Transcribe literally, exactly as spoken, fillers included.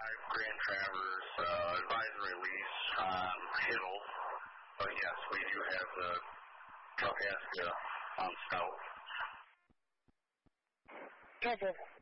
five Grand Traverse, uh, advisory lease on Hill. But yes, we do have the Kalkaska on scout. Gotcha.